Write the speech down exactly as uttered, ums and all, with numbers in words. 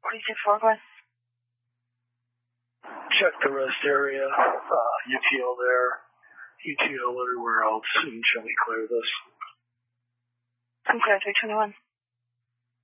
three six four, go ahead. Check the rest area, uh, U T L there, U T L everywhere else, and show me clear this. I'm clear, three twenty-one.